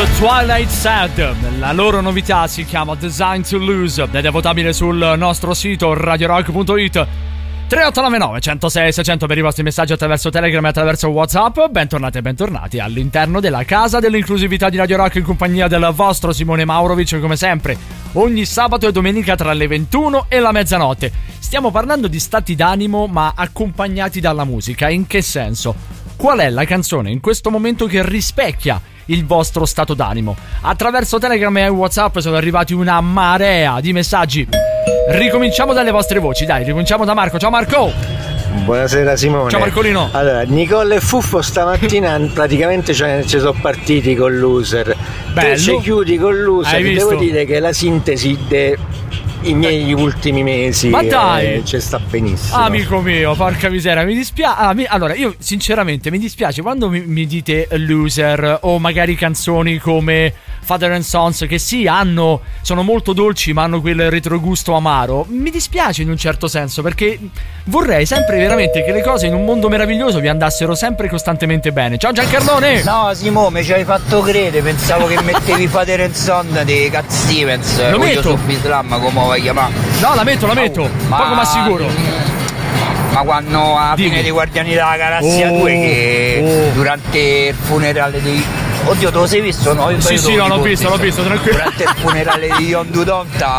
Twilight Sad, la loro novità si chiama Design to Lose ed è votabile sul nostro sito radiorock.it. 3899 106 600 per i vostri messaggi attraverso Telegram e attraverso WhatsApp. Bentornati e bentornati all'interno della casa dell'inclusività di Radio Rock in compagnia del vostro Simone Maurovic, come sempre ogni sabato e domenica tra le 21 e la mezzanotte. Stiamo parlando di stati d'animo ma accompagnati dalla musica. In che senso? Qual è la canzone in questo momento che rispecchia il vostro stato d'animo? Attraverso Telegram e WhatsApp sono arrivati una marea di messaggi. Ricominciamo dalle vostre voci, dai, ricominciamo da Marco. Ciao Marco! Buonasera Simone. Ciao Marcolino. Allora, Nicole e Fuffo stamattina praticamente ci sono partiti con Loser. Bello. Tu ci chiudi con Loser. Devo dire che la sintesi i miei ultimi mesi. Ma dai! Ci sta benissimo. Amico mio, porca miseria, mi dispiace. Allora, io sinceramente mi dispiace quando mi dite Loser o magari canzoni come Father and Sons, che sì, sono molto dolci ma hanno quel retrogusto amaro. Mi dispiace in un certo senso, perché vorrei sempre veramente che le cose in un mondo meraviglioso vi andassero sempre costantemente bene. Ciao Giancarlone! No Simone, ci hai fatto credere, pensavo che mettevi Father and Son di Cat Stevens. Lo metto. Su Islam, come vuoi chiamare? No, la metto, poco ma sicuro. Ma quando alla Dimmi. fine dei Guardiani della Galassia 2 che durante il funerale di... Oddio, te lo sei visto? No, Sì, no, l'ho visto, tranquillo. Durante il funerale di Yondu Donta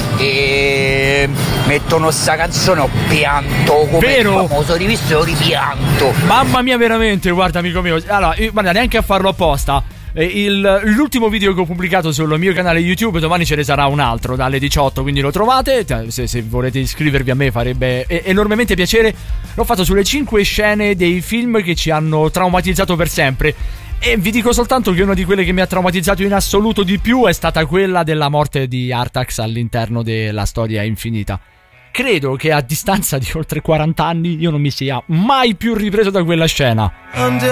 e mettono sta canzone, ho pianto come vero? il famoso rivisto e ho ripianto. Mamma mia, veramente, guarda amico mio. Allora, guarda, neanche a farlo apposta. L'ultimo video che ho pubblicato sul mio canale YouTube, domani ce ne sarà un altro dalle 18, quindi lo trovate. Se volete iscrivervi a me farebbe enormemente piacere. L'ho fatto sulle 5 scene dei film che ci hanno traumatizzato per sempre. E vi dico soltanto che una di quelle che mi ha traumatizzato in assoluto di più è stata quella della morte di Artax all'interno della storia infinita. Credo che a distanza di oltre 40 anni io non mi sia mai più ripreso da quella scena.